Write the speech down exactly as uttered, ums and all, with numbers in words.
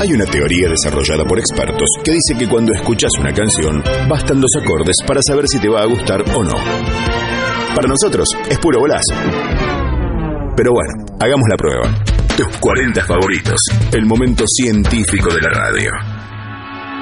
Hay una teoría desarrollada por expertos que dice que cuando escuchas una canción, bastan dos acordes para saber si te va a gustar o no. Para nosotros es puro golazo. Pero bueno, hagamos la prueba. Tus cuarenta favoritos, el momento científico de la radio.